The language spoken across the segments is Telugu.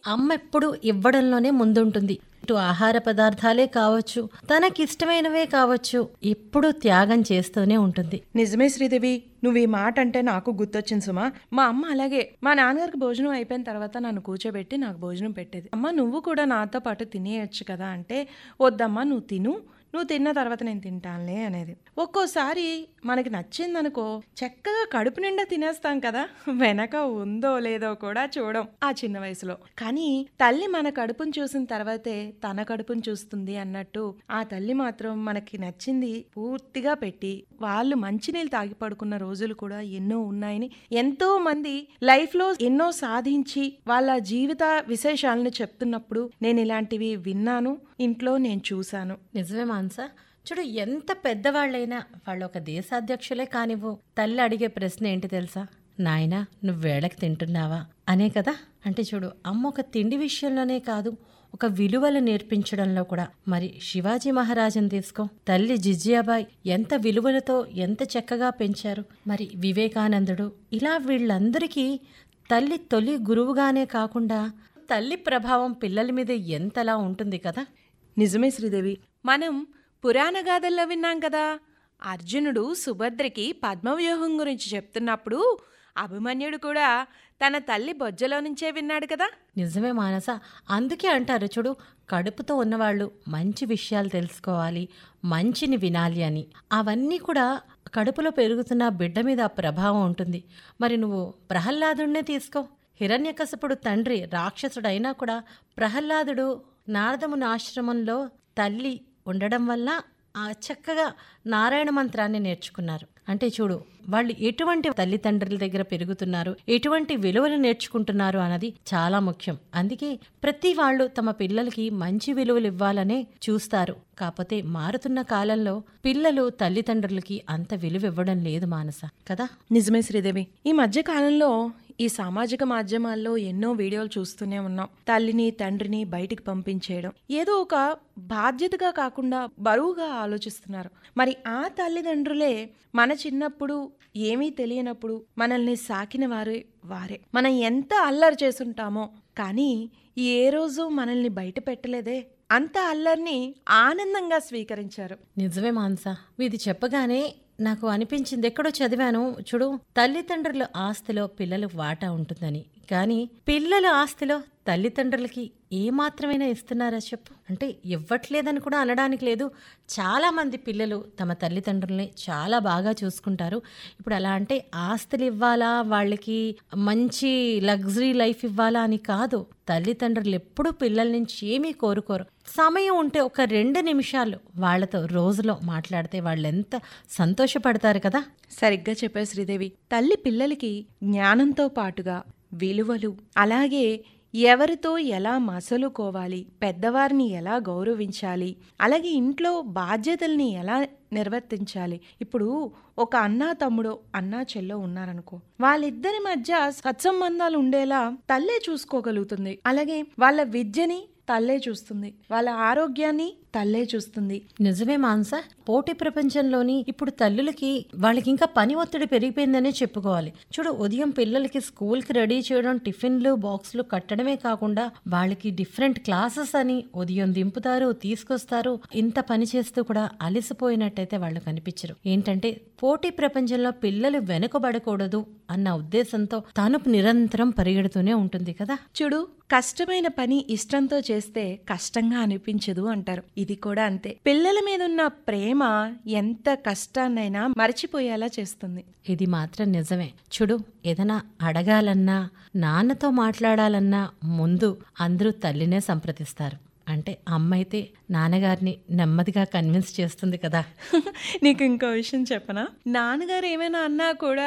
అమ్మ ఎప్పుడు ఇవ్వడంలోనే ముందుంటుంది. ఇటు ఆహార పదార్థాలే కావచ్చు, తనకిష్టమైనవే కావచ్చు, ఎప్పుడూ త్యాగం చేస్తూనే ఉంటుంది. నిజమే శ్రీదేవి, నువ్వు ఈ మాట అంటే నాకు గుర్తొచ్చింది సుమా. మా అమ్మ అలాగే మా నాన్నగారికి భోజనం అయిపోయిన తర్వాత నన్ను కూర్చోబెట్టి నాకు భోజనం పెట్టేది. అమ్మ నువ్వు కూడా నాతో పాటు తినేయచ్చు కదా అంటే, వద్దమ్మా నువ్వు తిను, నువ్వు తిన్న తర్వాత నేను తింటానులే అనేది. ఒక్కోసారి మనకి నచ్చిందనుకో చక్కగా కడుపు నిండా తినేస్తాం కదా, వెనక ఉందో లేదో కూడా చూడం ఆ చిన్న వయసులో. కానీ తల్లి మన కడుపును చూసిన తర్వాతే తన కడుపును చూస్తుంది అన్నట్టు ఆ తల్లి మాత్రం మనకి నచ్చింది పూర్తిగా పెట్టి వాళ్ళు మంచినీళ్ళు తాగి పడుకున్న రోజులు కూడా ఎన్నో ఉన్నాయని ఎంతో మంది లైఫ్ లో ఎన్నో సాధించి వాళ్ళ జీవిత విశేషాలను చెప్తున్నప్పుడు నేను ఇలాంటివి విన్నాను, ఇంట్లో నేను చూశాను. నిజమే మాన్సా. చూడు, ఎంత పెద్దవాళ్ళైనా వాళ్ళు ఒక దేశాధ్యక్షులే కానివ్వు, తల్లి అడిగే ప్రశ్న ఏంటి తెలుసా? నాయనా నువ్వు వేళకి తింటున్నావా అనే కదా. అంటే చూడు, అమ్మ ఒక తిండి విషయంలోనే కాదు, ఒక విలువలు నేర్పించడంలో కూడా. మరి శివాజీ మహారాజుని తీసుకో, తల్లి జిజియాబాయి ఎంత విలువలతో ఎంత చక్కగా పెంచారు. మరి వివేకానందుడు, ఇలా వీళ్ళందరికీ తల్లి తొలి గురువుగానే కాకుండా తల్లి ప్రభావం పిల్లల మీద ఎంతలా ఉంటుంది కదా. నిజమే శ్రీదేవి, మనం పురాణ గాథల్లో విన్నాం కదా, అర్జునుడు సుభద్రకి పద్మవ్యూహం గురించి చెప్తున్నప్పుడు అభిమన్యుడు కూడా తన తల్లి బొజ్జలో నుంచే విన్నాడు కదా. నిజమే మానస. అందుకే అంటారు చూడు, కడుపుతో ఉన్నవాళ్ళు మంచి విషయాలు తెలుసుకోవాలి, మంచిని వినాలి అని. అవన్నీ కూడా కడుపులో పెరుగుతున్న బిడ్డ మీద ప్రభావం ఉంటుంది. మరి నువ్వు ప్రహ్లాదుడినే తీసుకో. హిరణ్యకశపుడు తండ్రి రాక్షసుడైనా కూడా ప్రహ్లాదుడు నారదముని ఆశ్రమంలో తల్లి ఉండడం వల్ల చక్కగా నారాయణ మంత్రాన్ని నేర్చుకున్నారు. అంటే చూడు, వాళ్ళు ఎటువంటి తల్లిదండ్రుల దగ్గర పెరుగుతున్నారు, ఎటువంటి విలువలు నేర్చుకుంటున్నారు అన్నది చాలా ముఖ్యం. అందుకే ప్రతి వాళ్ళు తమ పిల్లలకి మంచి విలువలు ఇవ్వాలనే చూస్తారు. కాకపోతే మారుతున్న కాలంలో పిల్లలు తల్లిదండ్రులకి అంత విలువ ఇవ్వడం లేదు మానస కదా. నిజమే శ్రీదేవి, ఈ మధ్య కాలంలో ఈ సామాజిక మాధ్యమాల్లో ఎన్నో వీడియోలు చూస్తూనే ఉన్నాం. తల్లిని తండ్రిని బయటికి పంపించేయడం ఏదో ఒక బాధ్యతగా కాకుండా బరువుగా ఆలోచిస్తున్నారు. మరి ఆ తల్లిదండ్రులే మన చిన్నప్పుడు ఏమీ తెలియనప్పుడు మనల్ని సాకిన వారే మనం ఎంత అల్లరి చేసుంటామో, కానీ ఏ రోజు మనల్ని బయట పెట్టలేదే, అంత అల్లరిని ఆనందంగా స్వీకరించారు. నిజమే మానస, ఇది చెప్పగానే నాకు అనిపించింది, ఎక్కడో చదివాను చూడు, తల్లిదండ్రుల ఆస్తిలో పిల్లలకు వాటా ఉంటుందని. కానీ పిల్లల ఆస్తిలో తల్లిదండ్రులకి ఏమాత్రమైనా ఇస్తున్నారా చెప్పు? అంటే ఇవ్వట్లేదని కూడా అనడానికి లేదు. చాలామంది పిల్లలు తమ తల్లిదండ్రుల్ని చాలా బాగా చూసుకుంటారు. ఇప్పుడు అలా అంటే ఆస్తులు ఇవ్వాలా, వాళ్ళకి మంచి లగ్జరీ లైఫ్ ఇవ్వాలా అని కాదు. తల్లిదండ్రులు ఎప్పుడూ పిల్లల నుంచి ఏమీ కోరుకోరు. సమయం ఉంటే ఒక 2 నిమిషాలు వాళ్ళతో రోజులో మాట్లాడితే వాళ్ళు ఎంత సంతోషపడతారు కదా. సరిగ్గా చెప్పారు శ్రీదేవి. తల్లి పిల్లలకి జ్ఞానంతో పాటుగా విలువలు, అలాగే ఎవరితో ఎలా మసలుకోవాలి, పెద్దవారిని ఎలా గౌరవించాలి, అలాగే ఇంట్లో బాధ్యతల్ని ఎలా నిర్వర్తించాలి. ఇప్పుడు ఒక అన్నా తమ్ముడో అన్నా చెల్లో ఉన్నారనుకో, వాళ్ళిద్దరి మధ్య సత్సంబంధాలు ఉండేలా తల్లే చూసుకోగలుగుతుంది. అలాగే వాళ్ళ విద్యని తల్లే చూస్తుంది, వాళ్ళ ఆరోగ్యాన్ని తల్లే చూస్తుంది. నిజమే మానస. పోటీ ప్రపంచంలోని ఇప్పుడు తల్లులకి వాళ్ళకి ఇంకా పని ఒత్తిడి పెరిగిపోయిందనే చెప్పుకోవాలి. చూడు, ఉదయం పిల్లలకి స్కూల్కి రెడీ చేయడం, టిఫిన్లు బాక్సులు కట్టడమే కాకుండా వాళ్ళకి డిఫరెంట్ క్లాసెస్ అని ఉదయం దింపుతారు, తీసుకొస్తారు. ఇంత పని చేస్తూ కూడా అలసిపోయినట్టయితే వాళ్ళు కనిపించరు. ఏంటంటే పోటీ ప్రపంచంలో పిల్లలు వెనుకబడకూడదు అన్న ఉద్దేశంతో తాను నిరంతరం పరిగెడుతూనే ఉంటుంది కదా. చూడు, కష్టమైన పని ఇష్టంతో చేస్తే కష్టంగా అనిపించదు అంటారు. ఇది కూడా అంతే. పిల్లల మీద ఉన్న ప్రేమ ఎంత కష్టాన్నైనా మర్చిపోయేలా చేస్తుంది. ఇది మాత్రం నిజమే. చూడు, ఏదైనా అడగాలన్నా, నాన్నతో మాట్లాడాలన్నా ముందు అందరూ తల్లినే సంప్రదిస్తారు. అంటే అమ్మ అయితే నాన్నగారిని నెమ్మదిగా కన్విన్స్ చేస్తుంది కదా. నీకు ఇంకో విషయం చెప్పనా? నాన్నగారు ఏమైనా అన్నా కూడా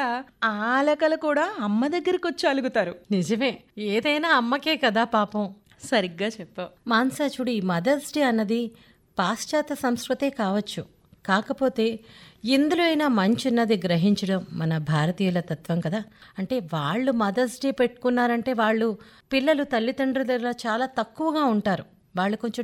ఆలకలు కూడా అమ్మ దగ్గరకు వచ్చి అలుగుతారు. నిజమే, ఏదైనా అమ్మకే కదా పాపం. సరిగ్గా చెప్పావు మాన్సా. చూడు, ఈ మదర్స్ డే అన్నది పాశ్చాత్య సంస్కృతే కావచ్చు, కాకపోతే ఎందులో అయినా మంచున్నది గ్రహించడం మన భారతీయుల తత్వం కదా. అంటే వాళ్ళు మదర్స్ డే పెట్టుకున్నారంటే వాళ్ళు పిల్లలు తల్లిదండ్రుల దగ్గర చాలా తక్కువగా ఉంటారు. వాళ్ళు కొంచెం